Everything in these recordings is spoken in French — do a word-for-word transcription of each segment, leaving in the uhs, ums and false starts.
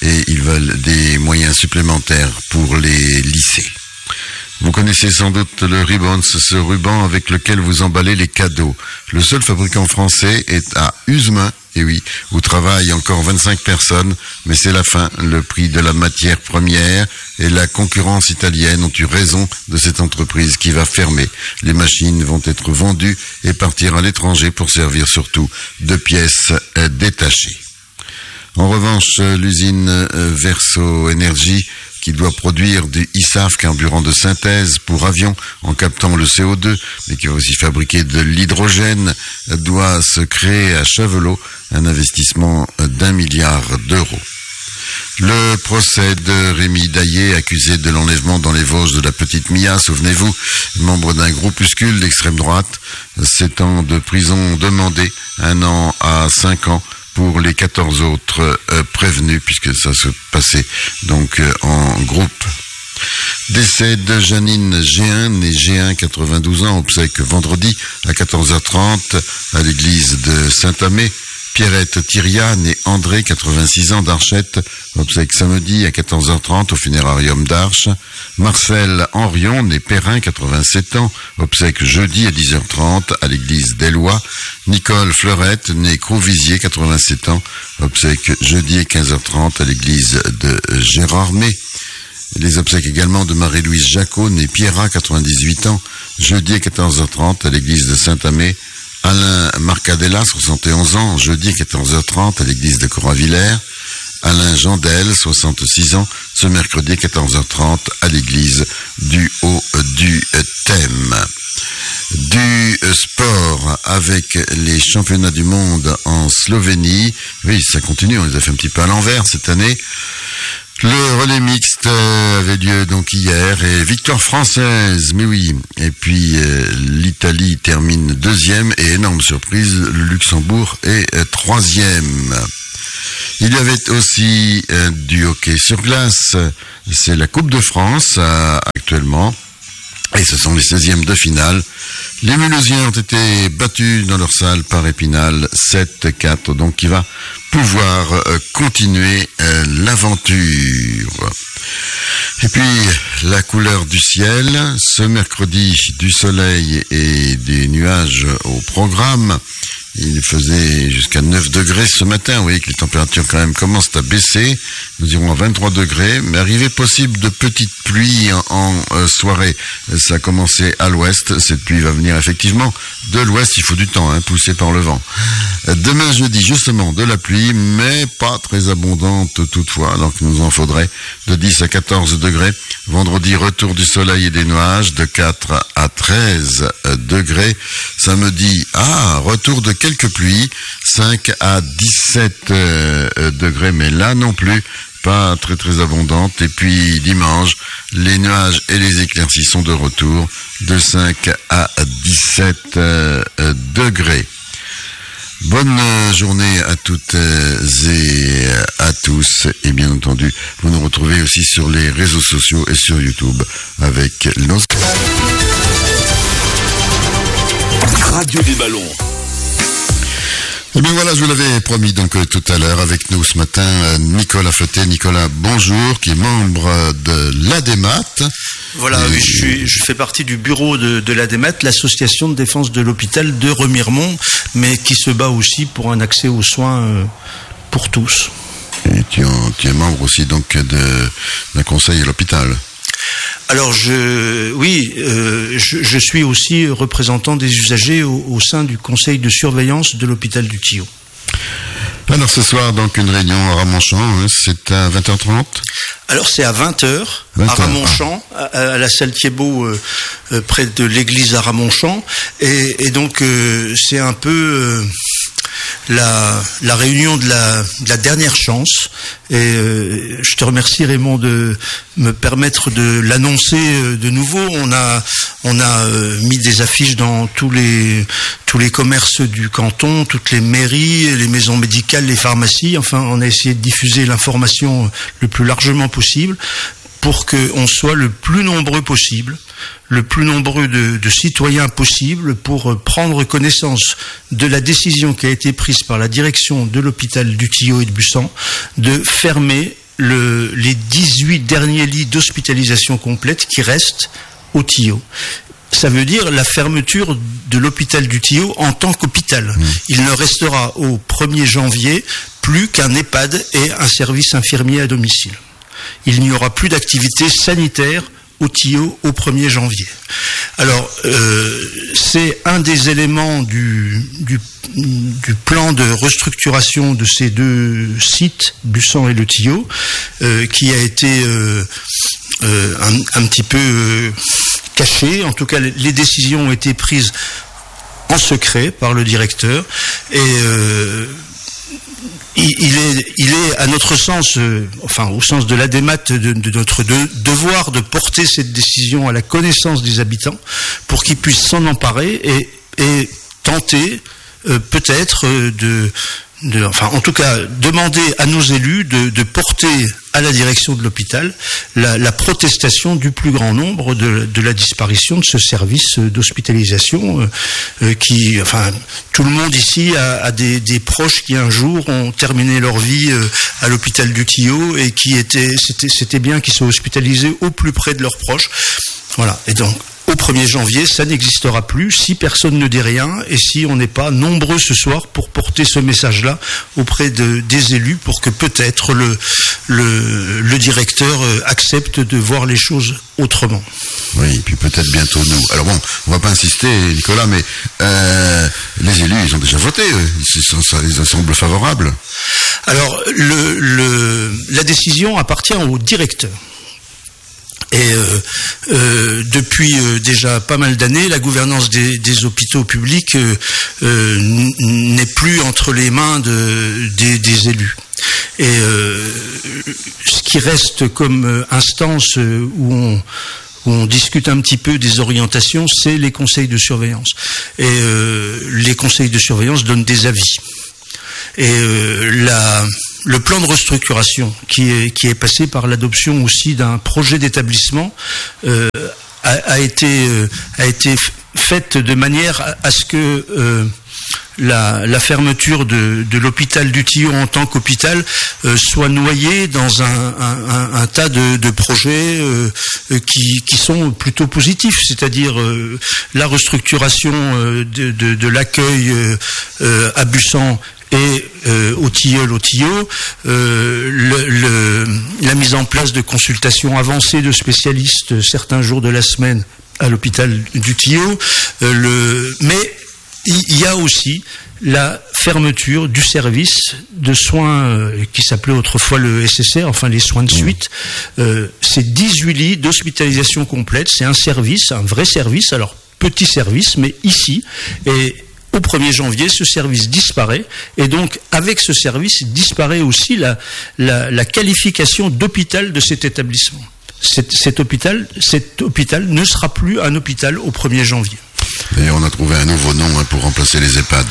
et ils veulent des moyens supplémentaires pour les lycées. Vous connaissez sans doute le Ribbons, ce ruban avec lequel vous emballez les cadeaux. Le seul fabricant français est à Uzemain, et oui, où travaillent encore vingt-cinq personnes, mais c'est la fin. Le prix de la matière première et la concurrence italienne ont eu raison de cette entreprise qui va fermer. Les machines vont être vendues et partir à l'étranger pour servir surtout de pièces détachées. En revanche, l'usine Verso Energy, qui doit produire du I S A F, carburant de synthèse pour avions, en captant le C O deux, mais qui va aussi fabriquer de l'hydrogène, doit se créer à Chavelot, un investissement d'un milliard d'euros. Le procès de Rémi Daillé, accusé de l'enlèvement dans les Vosges de la petite Mia, souvenez-vous, membre d'un groupuscule d'extrême droite, sept ans de prison demandés, un an à cinq ans, pour les quatorze autres euh, prévenus, puisque ça se passait donc euh, en groupe. Décès de Janine G un, née G un, quatre-vingt-douze ans, obsèques vendredi à quatorze heures trente à l'église de Saint-Amé. Pierrette Thiria, née André, quatre-vingt-six ans, d'Archette, obsèques samedi à quatorze heures trente au funérarium d'Arche. Marcel Henrion, né Perrin, quatre-vingt-sept ans, obsèques jeudi à dix heures trente à l'église d'Ellois. Nicole Fleurette, née Crouvisier, quatre-vingt-sept ans, obsèques jeudi à quinze heures trente à l'église de Gérardmer. Les obsèques également de Marie-Louise Jacot, née Pierrat, quatre-vingt-dix-huit ans, jeudi à quatorze heures trente à l'église de Saint-Amé. Alain Marcadella, soixante et onze ans, jeudi à quatorze heures trente à l'église de Coravillers. Alain Jandel, soixante-six ans, ce mercredi à quatorze heures trente à l'église du Haut du Thème. Du sport avec les championnats du monde en Slovénie. Oui, ça continue, on les a fait un petit peu à l'envers cette année. Le relais mixte avait lieu donc hier et victoire française, mais oui. Et puis euh, l'Italie termine deuxième et énorme surprise, le Luxembourg est euh, troisième. Il y avait aussi euh, du hockey sur glace, c'est la Coupe de France euh, actuellement. Et ce sont les seizièmes de finale. Les Mulhousiens ont été battus dans leur salle par Épinal sept quatre, donc qui va pouvoir euh, continuer euh, l'aventure. Et puis, la couleur du ciel, ce mercredi, du soleil et des nuages au programme. Il faisait jusqu'à neuf degrés ce matin. Vous voyez que les températures quand même commencent à baisser. Nous irons à vingt-trois degrés, mais arrivée possible de petites pluies en, en euh, soirée. Ça a commencé à l'ouest. Cette pluie va venir effectivement de l'ouest. Il faut du temps, hein, poussé par le vent. Demain jeudi, justement, de la pluie, mais pas très abondante toutefois. Donc il nous en faudrait de dix à quatorze degrés. Vendredi, retour du soleil et des nuages de quatre à treize degrés. Samedi, ah, retour de quelques pluies, cinq à dix-sept euh, degrés, mais là non plus, pas très très abondante. Et puis dimanche, les nuages et les éclaircies sont de retour de cinq à dix-sept euh, degrés. Bonne journée à toutes et à tous. Et bien entendu, vous nous retrouvez aussi sur les réseaux sociaux et sur YouTube avec nos... Radio des Ballons. Eh bien voilà, je vous l'avais promis donc euh, tout à l'heure avec nous ce matin euh, Nicolas Flotté. Nicolas, bonjour, qui est membre de l'ADEMAT. Voilà, oui, je, suis, je fais partie du bureau de, de l'ADEMAT, l'association de défense de l'hôpital de Remiremont, mais qui se bat aussi pour un accès aux soins euh, pour tous. Et tu, en, tu es membre aussi donc de, d'un conseil à l'hôpital. Alors je, oui, euh, je, je suis aussi représentant des usagers au, au sein du conseil de surveillance de l'hôpital du Tillot. Alors ce soir, donc une réunion à Ramonchamp, hein, c'est à vingt heures trente. Alors c'est à vingt heures, vingt heures à Ramonchamp, ah. à, à la salle Thiebaud, euh, euh, près de l'église à Ramonchamp. Et, et donc euh, c'est un peu... Euh, La, la réunion de la, de la dernière chance, et euh, je te remercie Raymond de me permettre de l'annoncer euh, de nouveau. On a, on a euh, mis des affiches dans tous les, tous les commerces du canton, toutes les mairies, les maisons médicales, les pharmacies. Enfin, on a essayé de diffuser l'information le plus largement possible pour qu'on soit le plus nombreux possible, le plus nombreux de, de citoyens possible pour prendre connaissance de la décision qui a été prise par la direction de l'hôpital du Tillot et de Bussan de fermer le, les dix-huit derniers lits d'hospitalisation complète qui restent au Tillot. Ça veut dire la fermeture de l'hôpital du Tillot en tant qu'hôpital. Mmh. Il ne restera au premier janvier plus qu'un EHPAD et un service infirmier à domicile. Il n'y aura plus d'activité sanitaire au Tillot au premier janvier. Alors, euh, c'est un des éléments du, du, du plan de restructuration de ces deux sites, Bussan et le Tillot, euh, qui a été euh, euh, un, un petit peu euh, caché. En tout cas, les décisions ont été prises en secret par le directeur et euh, Il, il, est, il est, à notre sens, euh, enfin au sens de l'ADEMAT, de, de notre de, devoir de porter cette décision à la connaissance des habitants pour qu'ils puissent s'en emparer et, et tenter euh, peut-être euh, de, de, enfin en tout cas demander à nos élus de, de porter à la direction de l'hôpital la, la protestation du plus grand nombre de, de la disparition de ce service d'hospitalisation euh, qui, enfin, tout le monde ici a, a des, des proches qui un jour ont terminé leur vie euh, à l'hôpital du Tillot et qui étaient, c'était, c'était bien qu'ils soient hospitalisés au plus près de leurs proches. Voilà. Et donc, au premier janvier, ça n'existera plus si personne ne dit rien et si on n'est pas nombreux ce soir pour porter ce message-là auprès de, des élus pour que peut-être le, le, le directeur accepte de voir les choses autrement. Oui, et puis peut-être bientôt nous. Alors bon, on va pas insister, Nicolas, mais euh, les élus, ils ont déjà voté, ils, ils semblent favorables. Alors, le, le, la décision appartient au directeur. Et euh, euh, depuis euh, déjà pas mal d'années, la gouvernance des, des hôpitaux publics euh, euh, n'est plus entre les mains de, des, des élus. Et euh, ce qui reste comme instance où on, où on discute un petit peu des orientations, c'est les conseils de surveillance. Et euh, les conseils de surveillance donnent des avis. Et euh, la... Le plan de restructuration qui est, qui est passé par l'adoption aussi d'un projet d'établissement euh, a, a été, euh, a été faite de manière à, à ce que euh, la, la fermeture de, de l'hôpital du Tillot en tant qu'hôpital euh, soit noyée dans un, un, un, un tas de, de projets euh, qui, qui sont plutôt positifs, c'est-à-dire euh, la restructuration euh, de, de, de l'accueil euh, à Bussan et euh, au Tilleul, au Tillot, euh, le, le, la mise en place de consultations avancées de spécialistes certains jours de la semaine à l'hôpital du Tillot, euh, le, mais il y a aussi la fermeture du service de soins euh, qui s'appelait autrefois le S S R, enfin les soins de suite. Euh, c'est dix-huit lits d'hospitalisation complète, c'est un service, un vrai service, alors petit service, mais ici, et au premier janvier, ce service disparaît, et donc avec ce service disparaît aussi la, la, la qualification d'hôpital de cet établissement. Cet, cet hôpital, cet hôpital ne sera plus un hôpital au premier janvier. D'ailleurs, on a trouvé un nouveau nom hein, pour remplacer les EHPAD.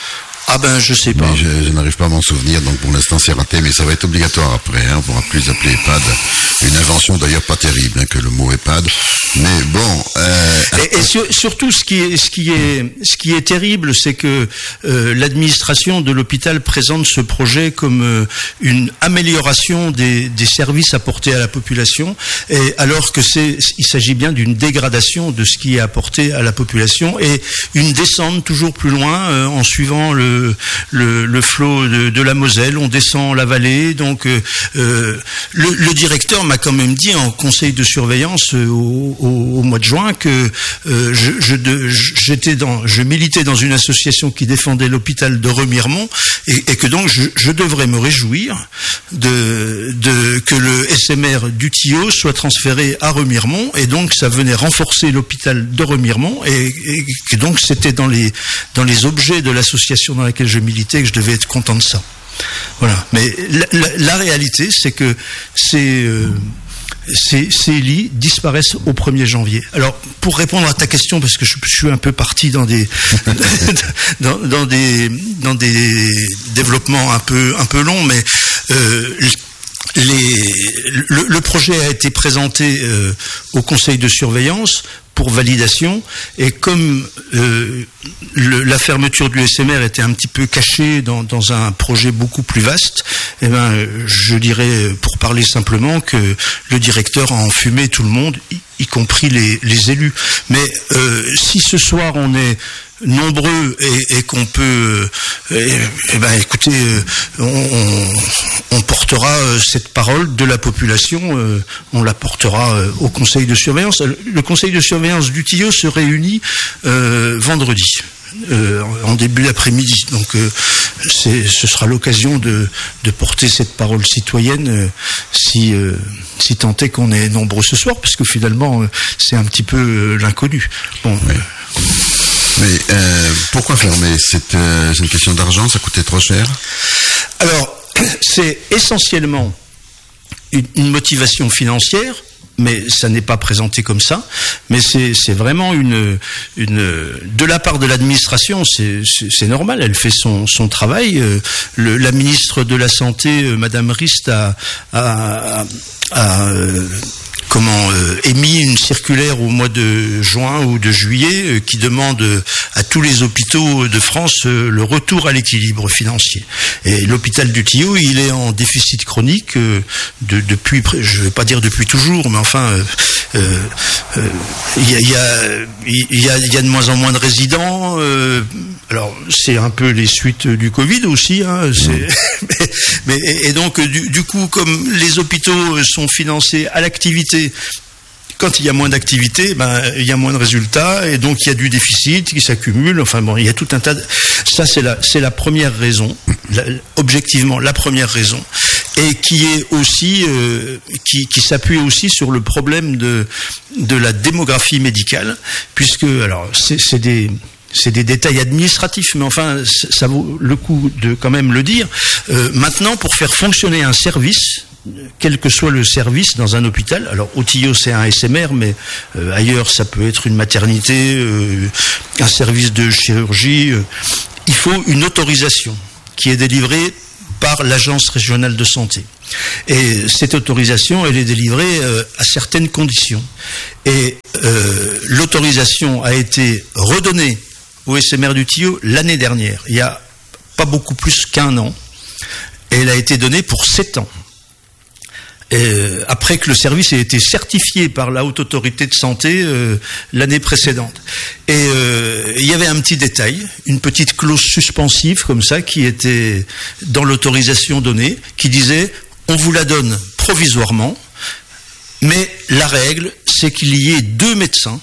Ah ben, je sais pas. Mais je, je n'arrive pas à m'en souvenir, donc pour l'instant c'est raté, mais ça va être obligatoire après. Hein, on ne pourra plus appeler EHPAD. Une invention d'ailleurs pas terrible, hein, que le mot EHPAD. Mais bon. Euh... Et, et sur, surtout, ce qui est, ce qui est, ce qui est terrible, c'est que euh, l'administration de l'hôpital présente ce projet comme euh, une amélioration des, des services apportés à la population, et alors que c'est, il s'agit bien d'une dégradation de ce qui est apporté à la population et une descente toujours plus loin euh, en suivant le Le, le flot de, de la Moselle, on descend la vallée, donc euh, euh, le, le directeur m'a quand même dit en conseil de surveillance euh, au, au, au mois de juin que euh, je, je, de, j'étais dans, je militais dans une association qui défendait l'hôpital de Remiremont et, et que donc je, je devrais me réjouir de, de que le S M R du Tillot soit transféré à Remiremont, et donc ça venait renforcer l'hôpital de Remiremont, et, et que donc c'était dans les dans les objets de l'association dans laquelle je militais que je devais être content de ça. Voilà. Mais la, la, la réalité, c'est que ces, euh, ces, ces lits disparaissent au premier janvier. Alors, pour répondre à ta question, parce que je, je suis un peu parti dans des dans, dans des dans des développements un peu un peu longs, mais euh, les, le, le projet a été présenté euh, au conseil de surveillance pour validation, et comme euh, le, la fermeture du S M R était un petit peu cachée dans, dans un projet beaucoup plus vaste, eh ben, je dirais, pour parler simplement, que le directeur a enfumé tout le monde, y, y compris les, les élus. Mais euh, si ce soir on est nombreux et, et qu'on peut, eh, eh ben, écoutez, on, on, on portera cette parole de la population, euh, on la portera au conseil de surveillance. Le conseil de surveillance du Tillot se réunit euh, vendredi. Euh, en début d'après-midi, donc euh, c'est, ce sera l'occasion de, de porter cette parole citoyenne, euh, si, euh, si tant est qu'on est nombreux ce soir, parce que finalement euh, c'est un petit peu euh, l'inconnu. Bon. Oui. Mais euh, pourquoi fermer? C'est, euh, c'est une question d'argent, ça coûtait trop cher? Alors, c'est essentiellement une, une motivation financière, mais ça n'est pas présenté comme ça, mais c'est, c'est vraiment une, une, de la part de l'administration, c'est, c'est, c'est normal, elle fait son, son travail. Le, la ministre de la Santé, Madame Rist, a, a, a, a euh, comment euh, émis une circulaire au mois de juin ou de juillet euh, qui demande euh, à tous les hôpitaux de France euh, le retour à l'équilibre financier. Et l'hôpital du Tillot, il est en déficit chronique euh, de, depuis, je ne vais pas dire depuis toujours, mais enfin, euh, euh, euh, il y a, il y a, il y a, il y a de moins en moins de résidents. Euh, alors, c'est un peu les suites du Covid aussi, hein, c'est, mais, mais, et donc, du, du coup, comme les hôpitaux sont financés à l'activité, quand il y a moins d'activité, ben, il y a moins de résultats, et donc il y a du déficit qui s'accumule. Enfin bon, il y a tout un tas de... Ça, c'est la, c'est la première raison, la, objectivement la première raison, et qui est aussi, euh, qui, qui s'appuie aussi sur le problème de, de la démographie médicale, puisque, alors, c'est, c'est des... C'est des détails administratifs, mais enfin, ça vaut le coup de quand même le dire. Euh, maintenant, pour faire fonctionner un service, quel que soit le service dans un hôpital, alors au Tillot c'est un S M R, mais euh, ailleurs ça peut être une maternité, euh, un service de chirurgie, euh, il faut une autorisation qui est délivrée par l'agence régionale de santé. Et cette autorisation, elle est délivrée euh, à certaines conditions. Et euh, l'autorisation a été redonnée au S M R du Tillot l'année dernière, il y a pas beaucoup plus qu'un an, et elle a été donnée pour sept ans. Et après que le service ait été certifié par la Haute Autorité de Santé euh, l'année précédente. Et euh, il y avait un petit détail, une petite clause suspensive comme ça qui était dans l'autorisation donnée, qui disait on vous la donne provisoirement, mais la règle c'est qu'il y ait deux médecins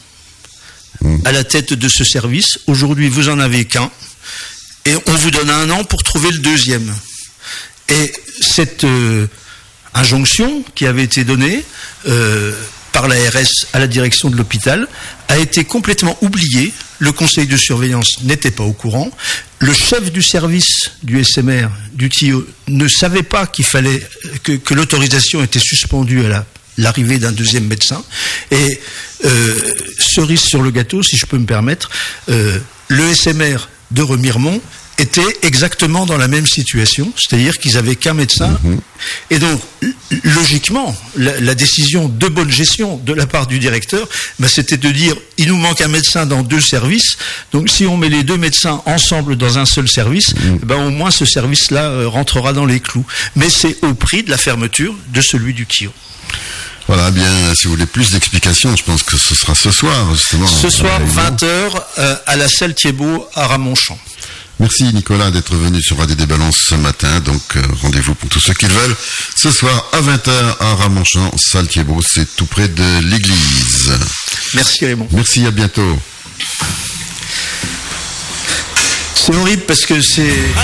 à la tête de ce service. Aujourd'hui, vous en avez qu'un, et on vous donne un an pour trouver le deuxième. Et cette euh, injonction qui avait été donnée euh, par l'A R S à la direction de l'hôpital a été complètement oubliée. Le conseil de surveillance n'était pas au courant. Le chef du service du S M R du Tillot ne savait pas qu'il fallait que, que l'autorisation était suspendue à la l'arrivée d'un deuxième médecin. Et euh, cerise sur le gâteau, si je peux me permettre, euh, le S M R de Remiremont était exactement dans la même situation, c'est-à-dire qu'ils avaient qu'un médecin. Mmh. Et donc, logiquement, la, la décision de bonne gestion de la part du directeur, ben, c'était de dire, il nous manque un médecin dans deux services, donc si on met les deux médecins ensemble dans un seul service, mmh. ben, au moins ce service-là euh, rentrera dans les clous. Mais c'est au prix de la fermeture de celui du Tillot. Voilà, bien, si vous voulez plus d'explications, je pense que ce sera ce soir, justement. Ce soir, vingt heures, euh, à la salle Thiebaud, à Ramonchamp. Merci Nicolas d'être venu sur Radio des Balances ce matin, donc euh, rendez-vous pour tous ceux qui le veulent. Ce soir, à vingt heures, à Ramonchamp, salle Thiebaud, c'est tout près de l'église. Merci Raymond. Merci, à bientôt. C'est horrible parce que c'est...